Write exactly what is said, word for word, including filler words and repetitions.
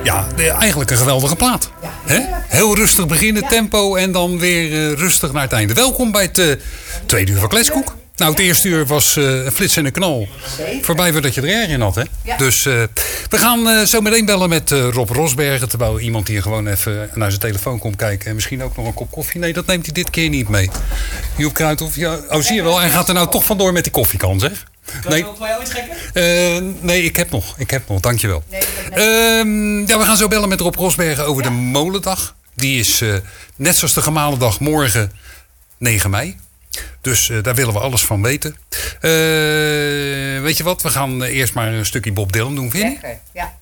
Ja, eigenlijk een geweldige plaat. Hè? Heel rustig beginnen, tempo en dan weer uh, rustig naar het einde. Welkom bij het uh, tweede uur van Kletskoek. Nou, het eerste uur was uh, een flits en een knal. Voorbij voordat je er erg in had, hè? Ja. Dus uh, we gaan uh, zo meteen bellen met uh, Rob Rosbergen. Terwijl iemand hier gewoon even naar zijn telefoon komt kijken. En misschien ook nog een kop koffie. Nee, dat neemt hij dit keer niet mee. Joep Kruithof, ja, oh zie je wel. Hij gaat er nou toch vandoor met die koffiekan, zeg. Kan je nog voor jou iets gekken? Uh, nee, ik heb nog. Ik heb nog, dankjewel. Nee, nee. Uh, ja, we gaan zo bellen met Rob Rosbergen over ja. de molendag. Die is uh, net zoals de gemalen dag morgen negen mei. Dus uh, daar willen we alles van weten. Uh, weet je wat? We gaan uh, eerst maar een stukje Bob Dylan doen, vind je? Lekker, ja.